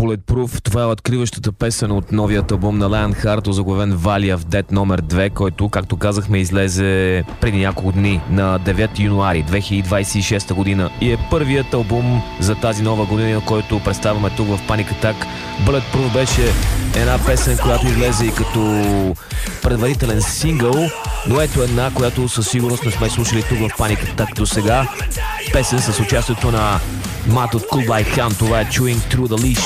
Bulletproof. Това е откриващата песен от новият албум на Lionheart, озаглавен Valley of Death номер 2, който, както казахме, излезе преди няколко дни на 9 януари 2026 година и е първият албум за тази нова година, който представяме тук в Panic Attack. Bulletproof беше една песен, която излезе и като предварителен сингъл, но ето една, която със сигурност не сме слушали тук в Panic Attack до сега. Песен с участието на Мат от Cool by Hand. Това е Chewing Through the Leash.